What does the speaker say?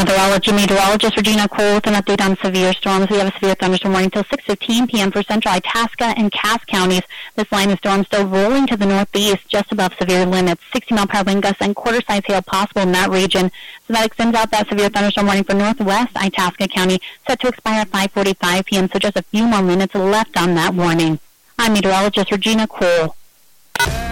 Weatherology meteorologist Regina Cole with an update on severe storms. We have a severe thunderstorm warning until 6:15 p.m. for central Itasca and Cass counties. This line of storm still rolling to the northeast, just above severe limits. 60-mile-per-hour wind gusts and quarter-size hail possible in that region. So that extends out that severe thunderstorm warning for northwest Itasca County, set to expire at 5:45 p.m., so just a few more minutes left on that warning. I'm meteorologist Regina Cole.